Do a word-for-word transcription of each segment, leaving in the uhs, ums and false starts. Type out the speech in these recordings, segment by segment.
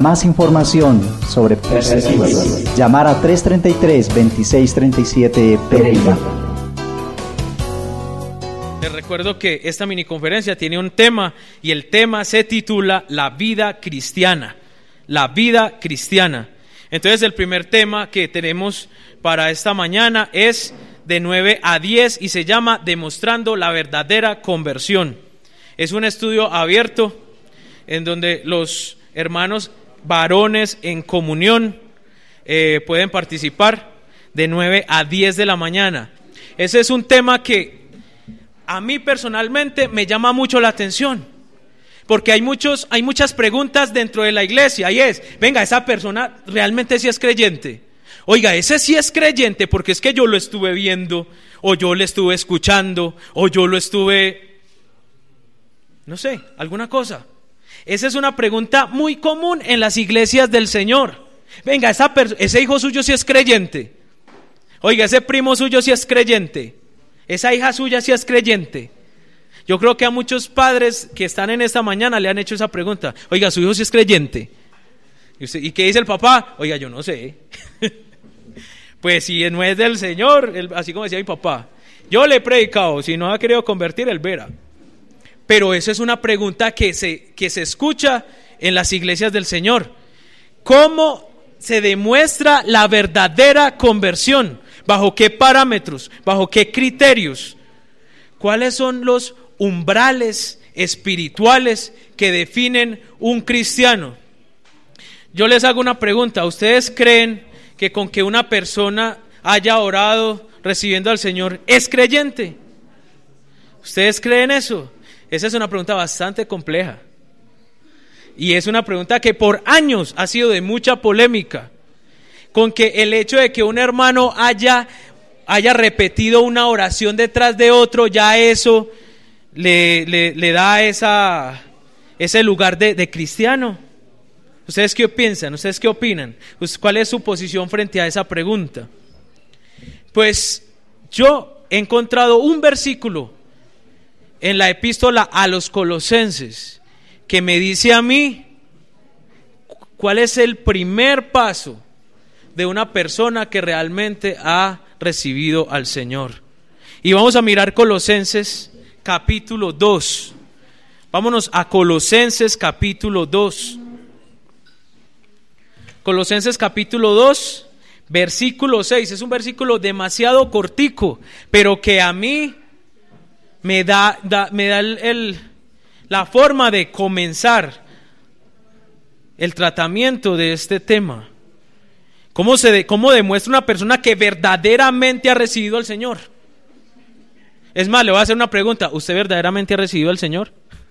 Más información sobre Perspectivas. Llamar a tres treinta y tres, veintiséis treinta y siete Pereira. Les recuerdo que esta miniconferencia tiene un tema y el tema se titula La vida cristiana. La vida cristiana. Entonces el primer tema que tenemos para esta mañana es de nueve a diez y se llama Demostrando la verdadera conversión. Es un estudio abierto en donde los hermanos varones en comunión eh, pueden participar de nueve a diez de la mañana. Ese es un tema que a mí personalmente me llama mucho la atención, porque hay muchos, hay muchas preguntas dentro de la iglesia y es, venga, esa persona realmente sí es creyente. Oiga, ese sí es creyente porque es que yo lo estuve viendo, o yo le estuve escuchando, o yo lo estuve, no sé, alguna cosa. Esa es una pregunta muy común en las iglesias del Señor. Venga, esa per- ese hijo suyo sí es creyente. Oiga, ese primo suyo sí es creyente. Esa hija suya sí es creyente. Yo creo que a muchos padres que están en esta mañana le han hecho esa pregunta. Oiga, su hijo sí es creyente. ¿Y, usted, ¿y qué dice el papá? Oiga, yo no sé. Pues si no es del Señor, él, así como decía mi papá, yo le he predicado, si no ha querido convertir, él verá. Pero eso es una pregunta que se, que se escucha en las iglesias del Señor. ¿Cómo se demuestra la verdadera conversión? ¿Bajo qué parámetros? ¿Bajo qué criterios? ¿Cuáles son los umbrales espirituales que definen un cristiano? Yo les hago una pregunta. ¿Ustedes creen que con que una persona haya orado recibiendo al Señor es creyente? ¿Ustedes creen eso? Esa es una pregunta bastante compleja y es una pregunta que por años ha sido de mucha polémica, con que el hecho de que un hermano haya, haya repetido una oración detrás de otro, ya eso le, le, le da esa, ese lugar de, de cristiano. ¿Ustedes qué piensan? ¿Ustedes qué opinan? ¿Cuál es su posición frente a esa pregunta? Pues yo he encontrado un versículo en la epístola a los Colosenses que me dice a mí cuál es el primer paso de una persona que realmente ha recibido al Señor. Y vamos a mirar Colosenses capítulo dos. Vámonos a Colosenses capítulo dos. Colosenses capítulo dos, versículo seis. Es un versículo demasiado cortico, pero que a mí me da, da, me da el, el, la forma de comenzar el tratamiento de este tema. ¿Cómo, se de, ¿Cómo demuestra una persona que verdaderamente ha recibido al Señor? Es más, le voy a hacer una pregunta. ¿Usted verdaderamente ha recibido al Señor?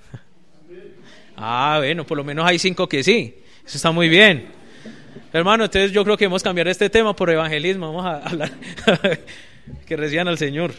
Ah, bueno, por lo menos hay cinco que sí. Eso está muy bien. Hermano, entonces yo creo que debemos cambiar este tema por evangelismo. Vamos a hablar que reciban al Señor.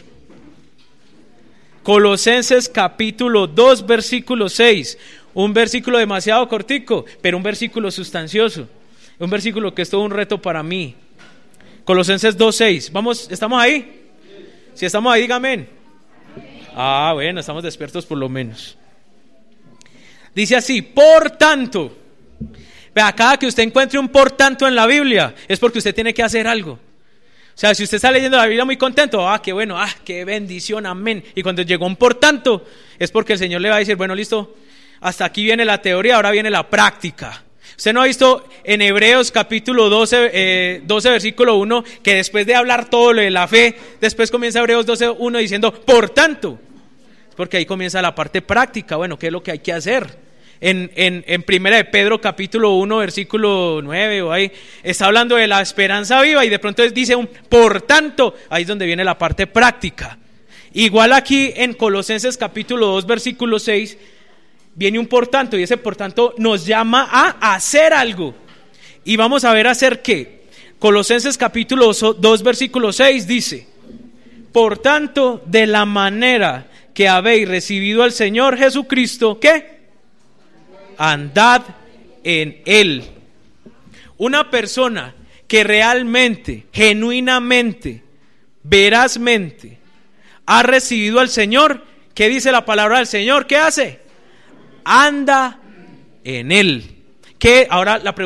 Colosenses capítulo dos, versículo seis. Un versículo demasiado cortico, pero un versículo sustancioso. Un versículo que es todo un reto para mí. Colosenses dos, seis. Vamos, ¿estamos ahí? Si estamos ahí, dígame amén. Ah, bueno, estamos despiertos por lo menos. Dice así: por tanto. Vea, cada que usted encuentre un por tanto en la Biblia, es porque usted tiene que hacer algo. O sea, si usted está leyendo la Biblia muy contento, ah, qué bueno, ah, qué bendición, amén. Y cuando llegó un por tanto, es porque el Señor le va a decir, bueno, listo, hasta aquí viene la teoría, ahora viene la práctica. Usted no ha visto en Hebreos capítulo doce, eh, doce versículo uno, que después de hablar todo lo de la fe, después comienza Hebreos doce uno diciendo, por tanto. Es porque ahí comienza la parte práctica, bueno, ¿qué es lo que hay que hacer? En, en, en Primera de Pedro capítulo uno versículo nueve o ahí está hablando de la esperanza viva y de pronto dice un por tanto, ahí es donde viene la parte práctica. Igual aquí en Colosenses capítulo dos versículo seis viene un por tanto y ese por tanto nos llama a hacer algo y vamos a ver hacer qué. Colosenses capítulo dos versículo seis dice: por tanto, de la manera que habéis recibido al Señor Jesucristo, ¿qué? Andad en Él. Una persona que realmente, genuinamente, verazmente ha recibido al Señor, ¿qué dice la palabra del Señor? ¿Qué hace? Anda en Él. ¿Qué? Ahora la pregunta